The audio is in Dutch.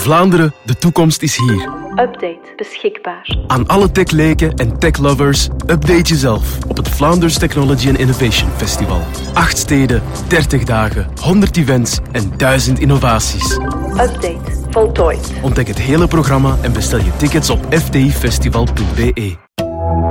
Vlaanderen, de toekomst is hier. Update beschikbaar. Aan alle techleken en techlovers, update jezelf op het Vlaanders Technology and Innovation Festival. 8 steden, 30 dagen, 100 events en 1000 innovaties. Update voltooid. Ontdek het hele programma en bestel je tickets op ftifestival.be.